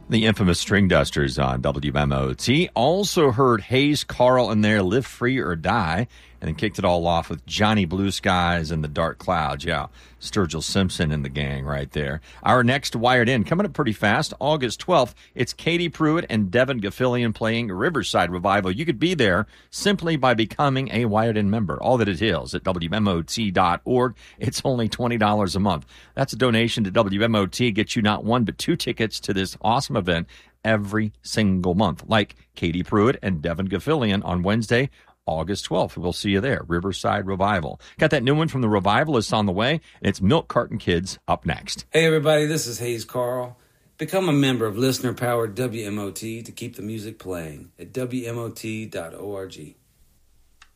The infamous String Dusters on WMOT. Also heard Hayes Carl in there, Live Free or Die, and then kicked it all off with Johnny Blue Skies and the Dark Clouds. Yeah, Sturgill Simpson and the gang right there. Our next Wired In, coming up pretty fast, August 12th, it's Katie Pruitt and Devin Gaffilian playing Riverside Revival. You could be there simply by becoming a Wired In member. All that it is at WMOT.org. It's only $20 a month. That's a donation to WMOT. Gets you not one but two tickets to this awesome event every single month, like Katie Pruitt and Devin Gaffilian on Wednesday, August 12th. We'll see you there. Riverside Revival. Got that new one from the Revivalists on the way, and it's Milk Carton Kids up next. Hey, everybody, this is Hayes Carl. Become a member of listener-powered WMOT to keep the music playing at WMOT.org.